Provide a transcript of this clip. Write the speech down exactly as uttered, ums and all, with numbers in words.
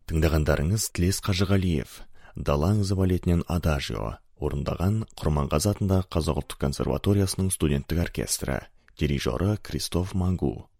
Тыңдағандарыңыз Тілес Қажығалиев, «Дала аңызы» балетінен «Адажио» орындаған Құрманғазы атындағы Қазақ ұлттық консерваториясының студенттік оркестрі, дирижері Кристоф Мангу.